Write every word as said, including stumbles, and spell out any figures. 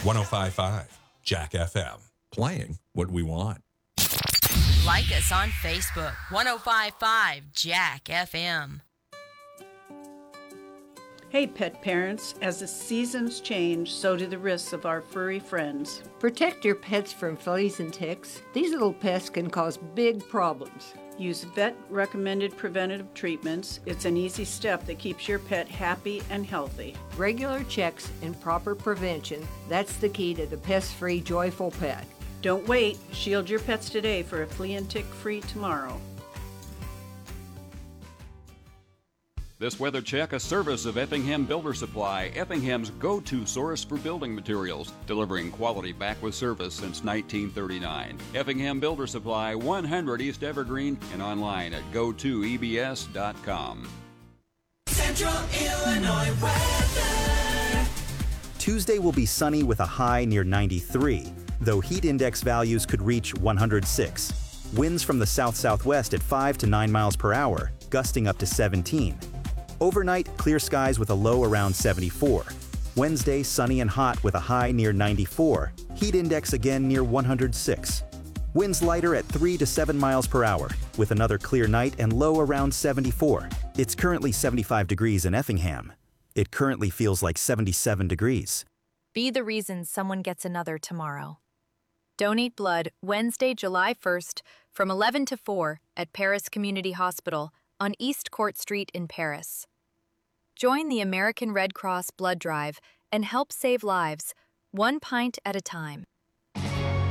one oh five point five Jack F M. Playing what we want. Like us on Facebook, one oh five point five Jack F M. Hey, pet parents, as the seasons change, so do the risks of our furry friends. Protect your pets from fleas and ticks. These little pests can cause big problems. Use vet-recommended preventative treatments. It's an easy step that keeps your pet happy and healthy. Regular checks and proper prevention, that's the key to the pest-free, joyful pet. Don't wait. Shield your pets today for a flea and tick-free tomorrow. This weather check, a service of Effingham Builder Supply, Effingham's go-to source for building materials, delivering quality back with service since nineteen thirty-nine. Effingham Builder Supply, one hundred East Evergreen, and online at go to e b s dot com. Central Illinois weather. Tuesday will be sunny with a high near ninety-three, though heat index values could reach one hundred six. Winds from the south-southwest at five to nine miles per hour, gusting up to seventeen. Overnight, clear skies with a low around seventy-four. Wednesday, sunny and hot with a high near ninety-four. Heat index again near one hundred six. Winds lighter at three to seven miles per hour, with another clear night and low around seventy-four. It's currently seventy-five degrees in Effingham. It currently feels like seventy-seven degrees. Be the reason someone gets another tomorrow. Donate blood Wednesday, July first from eleven to four at Paris Community Hospital on East Court Street in Paris. Join the American Red Cross Blood Drive and help save lives, one pint at a time.